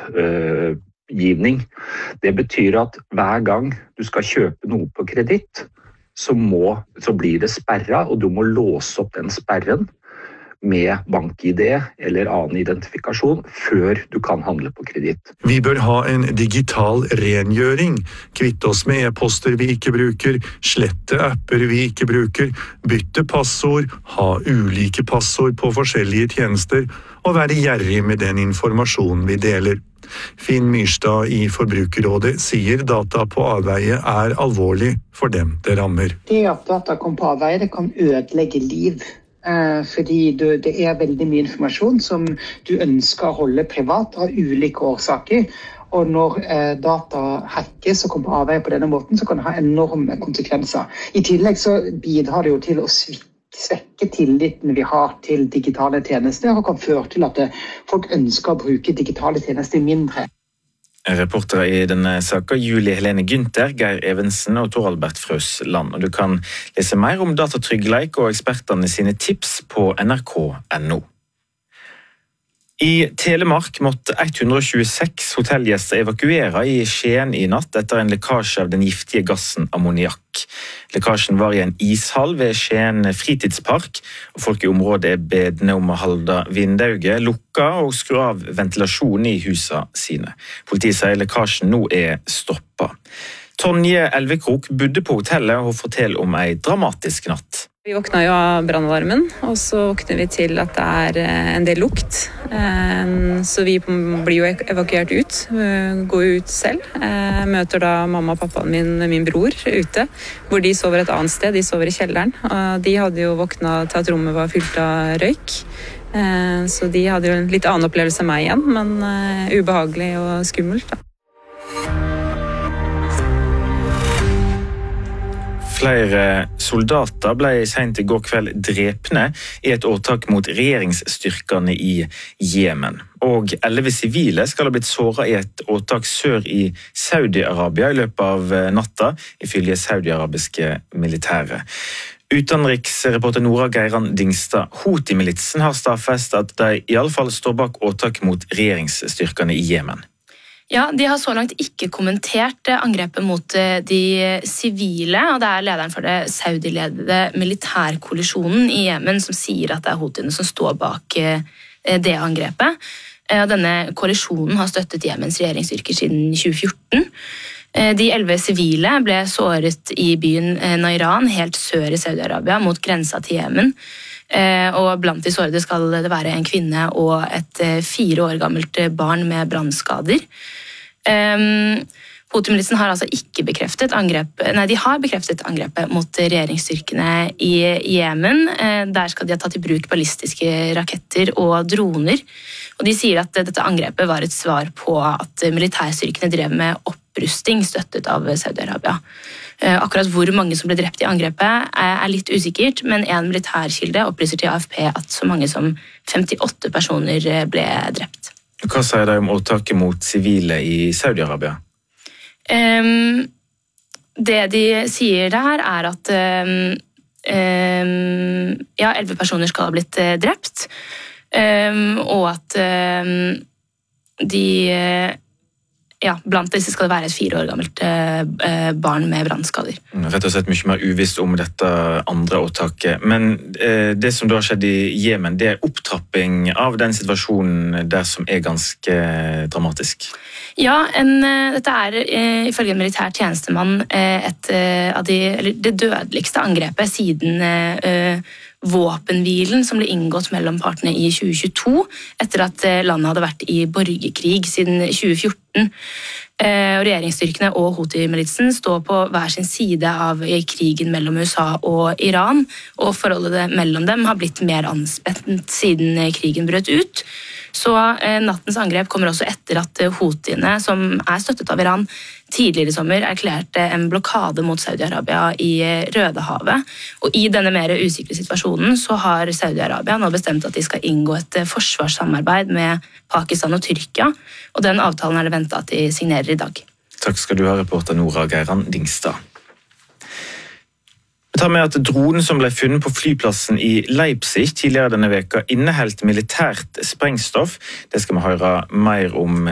kreditgivning. Det betyr at hver gang du skal kjøpe noe på kreditt, så blir det sperret, og du må låse opp den sperren med bank-ID eller annen identifikasjon før du kan handle på kreditt. Vi bør ha en digital rengjøring, kvitte oss med e-poster vi ikke bruker, slette apper vi ikke bruker, bytte passord, ha ulike passord på forskjellige tjenester og være gjerrig med den informasjonen vi deler. Finn Myrstad i Forbrukerrådet sier data på avveie alvorlig for dem det rammer. Det at data kommer på avveie, det kan ødelegge liv. Fordi det veldig mye informasjon som du ønsker å holde privat av ulike årsaker. Og når data hackes og kommer på avveie på denne måten, så kan det ha enorme konsekvenser. I tillegg så bidrar det jo til å svekke tilliten vi har til digitale tjenester, og kan føre til at folk ønsker å bruke digitale tjenester mindre. Reportere i denne saken, Julie Helene Günther, Geir Evensen og Tor Albert Frøsland. Og du kan lese mer om datatryggleik og ekspertene sine tips på nrk.no. I Telemark måtte 126 hotellgjester evakuere i Skien i natt etter en lekkasje av den giftige gassen ammoniakk. Lekkasjen var i en ishall ved Skien fritidspark, og folk i området bedne om å holde vindauget lukka og skru av ventilasjonen i husene sine. Politiet sier lekkasjen nå stoppet. Tonje Elvekrok bodde på hotellet og forteller om en dramatisk natt. Vi våkna jo av brannalarmen, og så våkner vi til at det en del lukt. Så vi blir jo evakuert ut, går ut selv. Møter da mamma og pappaen min bror ute, hvor de sover et annet sted, de sover i kjelleren. Og de hadde jo våkna til at rommet var fylt av røyk. Så de hadde jo en litt annen opplevelse enn meg igjen, men ubehagelig og skummelt da. Flere soldater ble sent i går kveld drepne i et åtak mot regjeringsstyrkene i Jemen. Og 11 sivile skal ha blitt såret i et åtak sør i Saudi-Arabia i løpet av natta, ifølge saudi-arabiske militære. Utenriksreporter Nora Geiran Dingstad, Houthi-militsen har stadfestet at de i alle fall står bak åtak mot regjeringsstyrkene i Jemen. Ja, de har så langt ikke kommentert angrepet mot de sivile, og det lederen for det saudiledede militærkoalisjonen i Jemen som sier at det Houthiene som står bak det angrepet. Denne koalisjonen har støttet Jemens regjeringsstyrker siden 2014. De 11 sivile ble såret i byen Nairan, helt sør i Saudi-Arabia, mot grensa til Jemen. Og blant de sårede skal det være en kvinne og et 4 år gammelt barn med brannskader. Houthi-militsen har altså ikke bekreftet de har bekreftet angrepet mot regjeringsstyrkene i Jemen. Der skal de ha tatt i bruk ballistiske raketter og droner. Og de sier at dette angrepet var et svar på at militærstyrkene drev med opprusting støttet av Saudi-Arabia. Akkurat hvor mange som ble drept i angrepet litt usikkert, men en militærkilde opplyser til AFP at så mange som 58 personer ble drept. Hva sier de om åtaket mot sivile i Saudi-Arabia? Det de sier der at 11 personer skal ha blitt drept, og at blant disse skal det være et 4 år gammelt barn med brannskader. Rett og slett mye mer uvisst om dette andre åtaket. Men det som da har skjedd i Jemen, det opptrapping av den situasjonen der som ganske dramatisk. Ja, dette ifølge en militær tjenestemann det dødeligste angrepet siden våpenhvilen som ble inngått mellom partene i 2022, etter at landet hadde vært i borgerkrig siden 2014. Regjeringsstyrkene og Houthi-militsen står på hver sin side av krigen mellom USA og Iran, og forholdet mellom dem har blitt mer anspent siden krigen brøt ut. Så nattens angrep kommer også etter at Houthiene, som støttet av Iran, tidligere i sommer erklærte en blokade mot Saudi-Arabia i Rødehavet. Og i denne mer usikre situasjonen så har Saudi-Arabia nå bestemt at de skal inngå et forsvarssamarbeid med Pakistan og Tyrkia, og den avtalen det ventet at de signerer i dag. Takk skal du ha, reporter Nora Geiran Dingstad. Vi tar med at dronen som ble funnet på flyplassen i Leipzig tidligere denne veka inneholdt militært sprengstoff. Det skal vi høre mer om